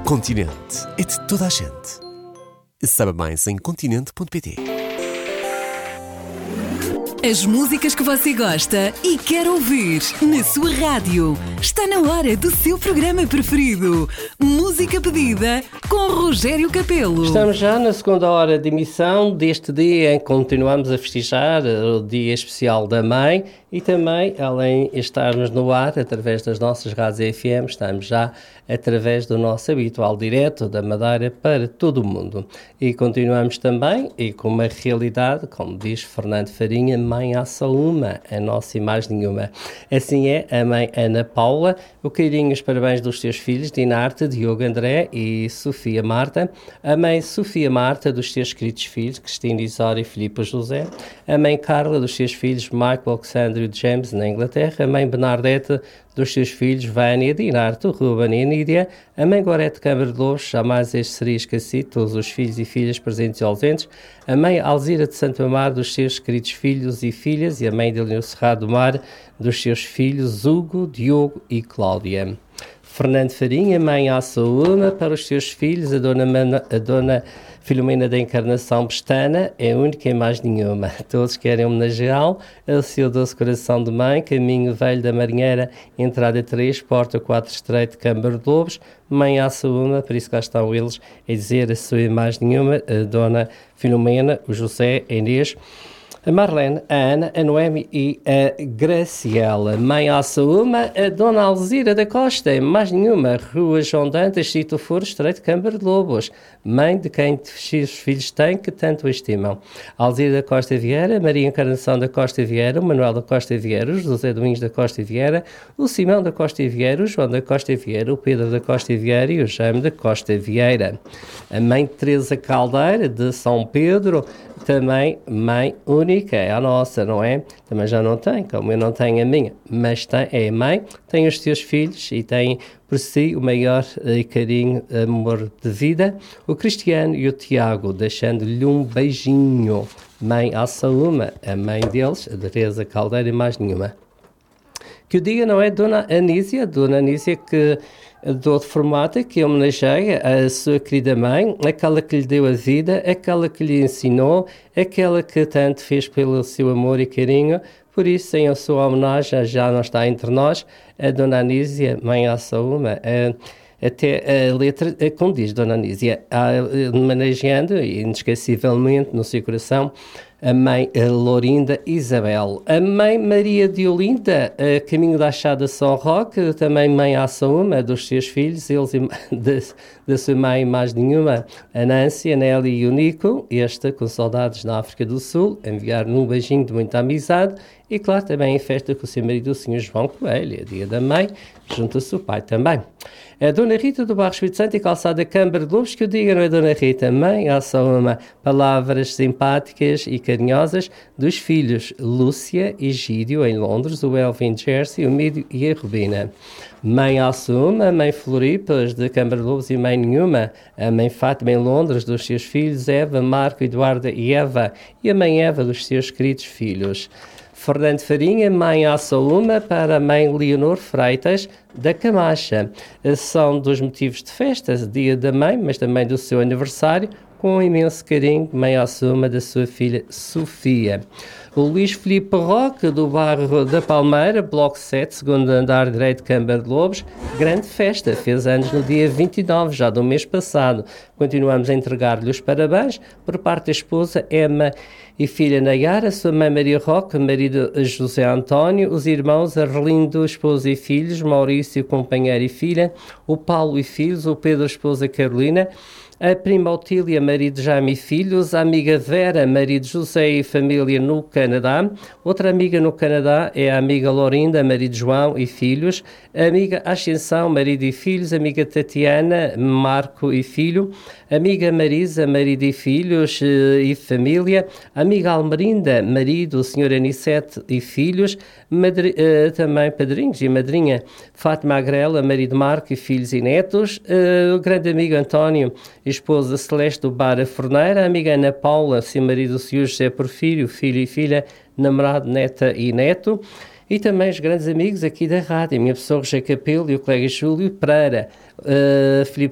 Continente é de toda a gente. Saiba mais em continente.pt. As músicas que você gosta e quer ouvir na sua rádio. Está na hora do seu programa preferido. Música pedida com Rogério Capelo. Estamos já na segunda hora de emissão deste dia em que continuamos a festejar o Dia Especial da Mãe e também, além de estarmos no ar através das nossas rádios FM, estamos já através do nosso habitual direto da Madeira para todo o mundo. E continuamos também, e com uma realidade, como diz Fernando Farinha, mãe há só uma, a nossa e mais nenhuma. Assim é a mãe Ana Paula, o carinho e os parabéns dos seus filhos, Dinarte, Diogo André e Sofia Marta, a mãe Sofia Marta dos seus queridos filhos, Cristina Isória e Filipe José, a mãe Carla dos seus filhos, Michael, Alexandre e James, na Inglaterra, a mãe Bernadette dos seus filhos, Vânia, Dinarte, Ruben e Nídia, a mãe Gorete Câmara de Lobos, jamais este seria esquecido, todos os filhos e filhas presentes e ausentes, a mãe Alzira de Santo Amaro dos seus queridos filhos e filhas e a mãe de Leonor Cerrado do Mar dos seus filhos, Hugo, Diogo e Cláudia. Fernando Farinha, mãe à Saúma, para os seus filhos, a dona Filomena da Encarnação Pestana, é a única e mais nenhuma. Todos querem homenageá-lo, ao seu doce coração de mãe, caminho velho da Marinheira, entrada 3, porta 4 estreito, Câmara de Lobos, mãe à Saúma, por isso cá estão eles a dizer a sua e mais nenhuma, a dona Filomena, o José, a Inês, a Marlene, a Ana, a Noemi e a Graciela. Mãe à Saúma, a Dona Alzira da Costa, mais nenhuma, Rua João Dantas, Sítio Foro, Estreito, Câmara de Lobos. Mãe de quem os filhos têm que tanto estimam. Alzira da Costa Vieira, Maria Encarnação da Costa Vieira, o Manuel da Costa Vieira, o José Domingos da Costa Vieira, o Simão da Costa Vieira, o João da Costa Vieira, o Pedro da Costa Vieira e o Jaime da Costa Vieira. A mãe Teresa Caldeira, de São Pedro, também mãe única, é a nossa, não é? Também já não tem, como eu não tenho a minha, mas tem, é mãe, tem os seus filhos e tem por si o maior carinho, amor de vida, o Cristiano e o Tiago, deixando-lhe um beijinho. Mãe à Saúma, a mãe deles, a Teresa Caldeira e mais nenhuma. Que o diga, não é, Dona Anísia que do outro formato, que homenageia a sua querida mãe, aquela que lhe deu a vida, aquela que lhe ensinou, aquela que tanto fez pelo seu amor e carinho. Por isso, em a sua homenagem, já não está entre nós, a Dona Anísia, mãe à Saúma, até a letra, como diz Dona Anísia, homenageando, inesquecivelmente, no seu coração, a mãe Lourinda Isabel, a mãe Maria de Olinda, a caminho da Achada São Roque, também mãe à Saúma, dos seus filhos, eles da sua mãe mais nenhuma, a Nancy, a Nelly e o Nico, esta com saudades na África do Sul, enviar-lhe um beijinho de muita amizade e, claro, também em festa com o seu marido, o Sr. João Coelho, é dia da mãe, junto ao seu pai também. A Dona Rita do Bairro Espírito Santo e Calçada Câmara de Lobos, que eu diga, não é, Dona Rita? Mãe, há só uma palavras simpáticas e carinhosas dos filhos Lúcia e Gídio, em Londres, o Elvin Jersey, o Mídio e a Rubina. Mãe Alçuma, mãe Floripas de Câmara de Lobos e mãe nenhuma, a mãe Fátima em Londres, dos seus filhos Eva, Marco, Eduardo e Eva, e a mãe Eva dos seus queridos filhos. Fernando Farinha, mãe à Saúma, para a mãe Leonor Freitas, da Camacha. São dos motivos de festa, dia da mãe, mas também do seu aniversário, com um imenso carinho, mãe à Saúma, da sua filha Sofia. O Luís Filipe Roque, do bairro da Palmeira, Bloco 7, segundo andar direito, Câmara de Lobos, grande festa, fez anos no dia 29, já do mês passado. Continuamos a entregar-lhe os parabéns por parte da esposa Emma e filha Nayara, sua mãe Maria Roque, marido José António, os irmãos Arlindo, esposa e filhos, Maurício, companheiro e filha, o Paulo e filhos, o Pedro, esposa Carolina, a prima Otília, marido Jaime e filhos, a amiga Vera, marido José e família no Canadá, outra amiga no Canadá é a amiga Lorinda, marido João e filhos, a amiga Ascensão, marido e filhos, a amiga Tatiana, Marco e filho, a amiga Marisa, marido e filhos e família, a amiga Almerinda, marido, o senhor Anicete e filhos, também padrinhos e madrinha Fátima Agrela, marido Marco e filhos e netos, o grande amigo António, esposa Celeste do Bar a Forneira, a amiga Ana Paula, seu marido o senhor José Porfírio, filho e filha, namorado, neta e neto, e também os grandes amigos aqui da rádio, a minha pessoa Rogério Capelo e o colega Júlio Pereira, Filipe